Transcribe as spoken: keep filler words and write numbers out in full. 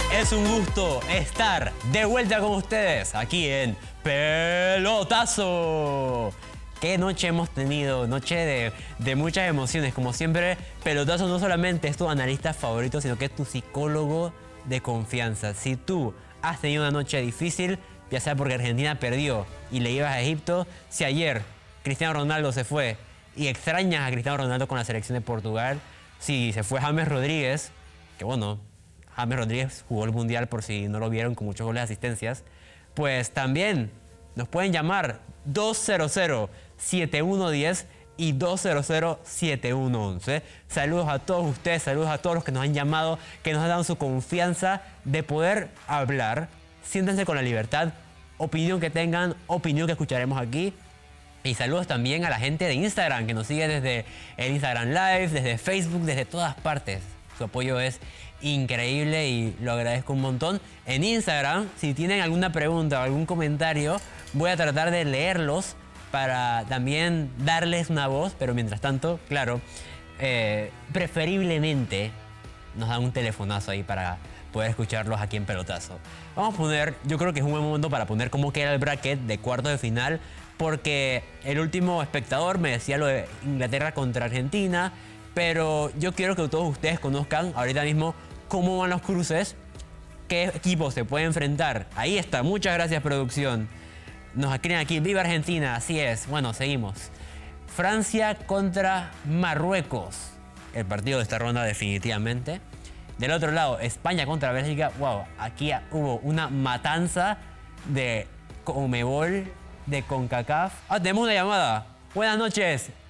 Es un gusto estar de vuelta con ustedes aquí en Pelotazo. Qué noche hemos tenido, noche de, de muchas emociones. Como siempre, Pelotazo no solamente es tu analista favorito, sino que es tu psicólogo de confianza. Si tú has tenido una noche difícil, ya sea porque Argentina perdió y le ibas a Egipto, si ayer Cristiano Ronaldo se fue y extrañas a Cristiano Ronaldo con la selección de Portugal, si se fue James Rodríguez, que bueno, James Rodríguez jugó el Mundial por si no lo vieron, con muchos goles de asistencias, pues también nos pueden llamar dos cero cero, siete uno uno cero y dos cero cero, siete uno uno uno. Saludos a todos ustedes, saludos a todos los que nos han llamado, que nos han dado su confianza de poder hablar. Siéntense con la libertad, opinión que tengan, opinión que escucharemos aquí. Y saludos también a la gente de Instagram, que nos sigue desde el Instagram Live, desde Facebook, desde todas partes. Su apoyo es increíble y lo agradezco un montón. En Instagram, si tienen alguna pregunta o algún comentario, voy a tratar de leerlos para también darles una voz, pero mientras tanto, claro, eh, preferiblemente nos dan un telefonazo ahí para poder escucharlos aquí en Pelotazo. Vamos a poner, yo creo que es un buen momento para poner cómo queda el bracket de cuartos de final, porque el último espectador me decía lo de Inglaterra contra Argentina, pero yo quiero que todos ustedes conozcan ahorita mismo cómo van los cruces, qué equipos se pueden enfrentar. Ahí está, muchas gracias, producción. Nos escriben aquí, ¡viva Argentina! Así es. Bueno, seguimos. Francia contra Marruecos. El partido de esta ronda definitivamente. Del otro lado, España contra Bélgica. Wow, aquí hubo una matanza de Conmebol, de CONCACAF. Ah, tenemos una llamada. Buenas noches.